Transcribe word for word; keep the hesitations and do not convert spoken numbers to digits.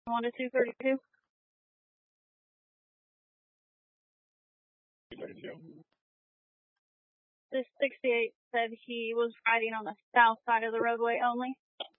one to two thirty-two. This sixty-eight said he was riding on the south side of the roadway only.